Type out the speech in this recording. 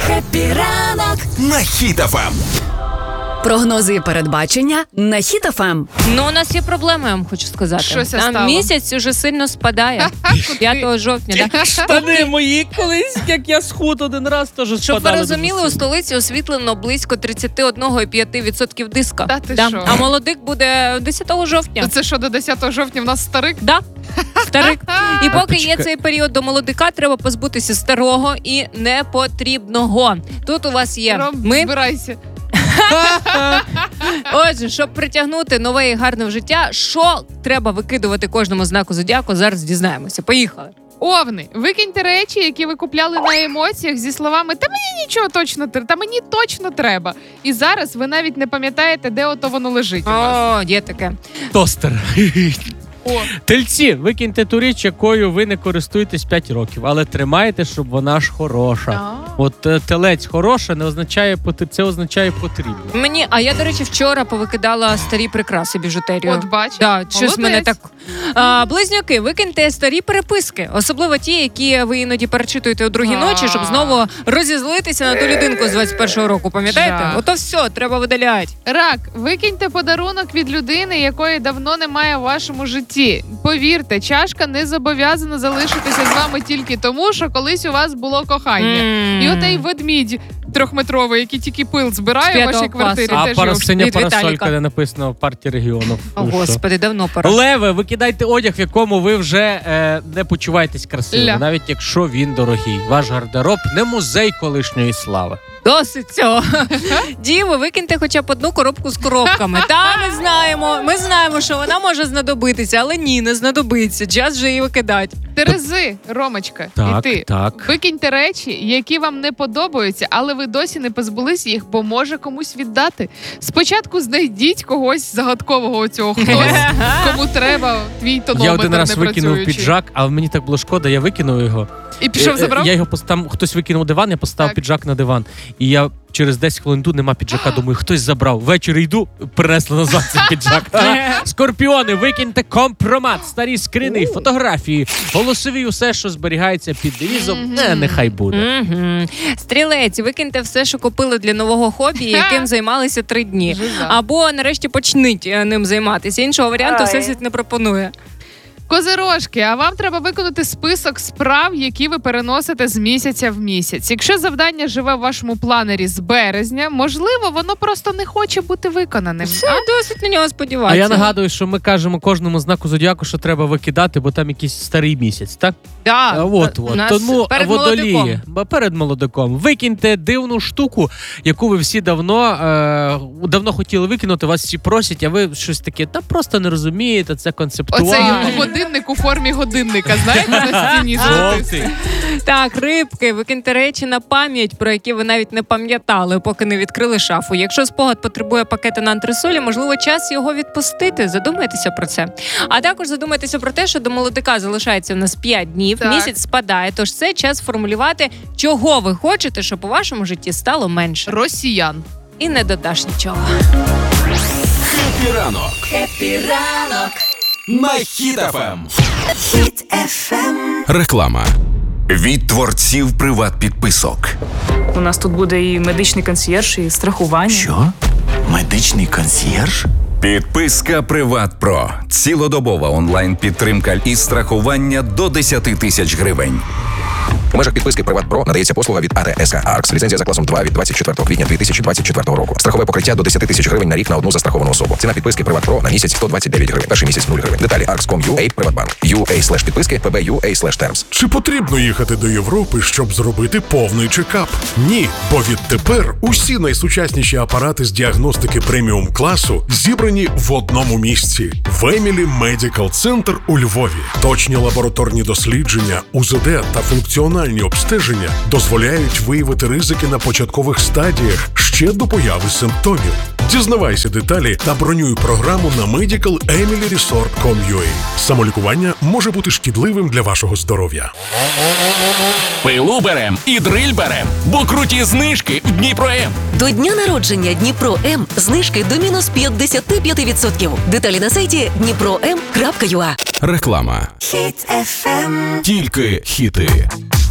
Хеппі ранок на Хіт ФМ. Прогнози і передбачення на Хіт ФМ. Ну, у нас є проблема, я вам хочу сказати. Щось Там стало. місяць уже сильно спадає. 5 жовтня. Да? Штани мої колись, як я схуд один раз, теж спадали. Щоб ви розуміли, дуже у сильно. столиці освітлено близько 31,5% диска. Та ти Да. що? А молодик буде 10 жовтня. То це що, до 10 жовтня в нас старик? Да. Старик. І поки є почекай. цей період до молодика, треба позбутися старого і непотрібного. Тут у вас є. Ром, Ми, збирайся. отже, щоб притягнути нове і гарне в життя, що треба викидувати кожному знаку зодіаку, зараз дізнаємося. Поїхали. Овни, викиньте речі, які ви купляли на емоціях зі словами «Та мені нічого точно треба, та мені точно треба». І зараз ви навіть не пам'ятаєте, де ото воно лежить у вас. О, є таке. Тостер. О, Тельці, викиньте ту річ, якою ви не користуєтесь 5 років, але тримайте, щоб вона ж хороша. От телець хороша не означає, це означає потрібно. А я, до речі, вчора повикидала старі прикраси, біжутерію. От бач. Да, щось мене Молодець. так. Близнюки, викиньте старі переписки, особливо ті, які ви іноді перечитуєте о другій ночі, щоб знову розізлитися на ту людинку з 21-го року, пам'ятаєте? Жах. Ото все, треба видаляти. Рак, викиньте подарунок від людини, якої давно немає в вашому житті. Повірте, чашка не зобов'язана залишитися з вами тільки тому, що колись у вас було кохання. І отей ведмідь трьохметровий, який тільки пил збирає в З вашій 5-го квартирі, А теж його синя від парасолька, Віталіка. де написано партія регіонів. О, господи, давно пора. Леви, викидайте одяг, в якому ви вже не почуваєтесь красиво, Ля. навіть якщо він дорогий. Ваш гардероб не музей колишньої слави. Досить цього. Діви, викиньте хоча б одну коробку з коробками. Та, ми знаємо, що вона може знадобитися, але ні, не знадобиться. Час же її викидати. Терези, Ромочка, Так, і ти. так. Викиньте речі, які вам не подобаються, але ви досі не позбулись їх, бо може комусь віддати. Спочатку знайдіть когось загадкового цього хтось, кому треба твій тонометр Я один раз не викинув працюючий. піджак, а мені так було шкода, я викинув його. І пішов забрав? Я його там хтось викинув диван, я поставив Так. піджак на диван. І я через 10 хвилин йду, нема піджака, думаю, хтось забрав. Ввечері йду, принесли назад цей піджак. Скорпіони, викиньте компромат, старі скрини, фотографії, голосові, усе, що зберігається під девізом, нехай буде. Мгм. Стрілець, викиньте все, що купили для нового хобі, яким займалися 3 дні. Жиза. Або нарешті почніть ним займатися. Іншого варіанту всесвіт не пропонує. Козирожки, а вам треба виконати список справ, які ви переносите з місяця в місяць. Якщо завдання живе в вашому планері з березня, можливо, воно просто не хоче бути виконаним. Все, досить на нього А сподіватися. я нагадую, що ми кажемо кожному знаку зодіаку, що треба викидати, бо там якийсь старий місяць, так? Да, От. у нас Тому перед водолії, молодиком. перед молодиком, викиньте дивну штуку, яку ви всі давно хотіли викинути, вас всі просять, а ви щось таке, та просто не розумієте, це концептуально. Оцей годинник у формі годинника, знаєте, на стіні золотий. Так, рибки, викиньте речі на пам'ять, про які ви навіть не пам'ятали, поки не відкрили шафу. Якщо спогад потребує пакета на антресолі, можливо, час його відпустити. Задумайтеся про це. А також задумайтеся про те, що до молодика залишається в нас 5 днів, Так. місяць спадає, тож це час формулювати, чого ви хочете, щоб у вашому житті стало менше. Росіян. І не додаш нічого. Хеппі ранок. Хеппі ранок. На Хіт ФМ. Хіт ФМ. Реклама. Від творців приват-підписок. У нас тут буде і медичний консьєрж, і страхування. Що? Медичний консьєрж? Підписка «Приват Про». Цілодобова онлайн-підтримка і страхування до 10 тисяч гривень. У межах підписки «Приват Про» надається послуга від АТ СК «Аркс». Ліцензія за класом 2 від 24 квітня 2024 року. Страхове покриття до 10 тисяч гривень на рік на одну застраховану особу. Ціна підписки «Приват Про» на місяць 129 гривень. Перший місяць 0 гривень. Деталі arks.com.ua, Приватбанк. UA/підписки, PB.UA/terms. Чи потрібно їхати до Європи, щоб зробити повний чекап? Ні, бо відтепер усі найсучасніші апарати з діагностики преміум-класу зібрані в одному місці. В Емілі Медикал Центр у Львові. Точні лабораторні дослідження, УЗД та функціональні обстеження дозволяють виявити ризики на початкових стадіях ще до появи симптомів. Дізнавайся деталі та бронюй програму на medicalemily.resort.com.ua. Самолікування може бути шкідливим для вашого здоров'я. Пилу берем і дриль берем, бо круті знижки в Дніпро-М. До дня народження Дніпро М знижки до мінус 55%. Деталі на сайті dniprom.ua. Реклама. Хіт ФМ. Тільки хіти.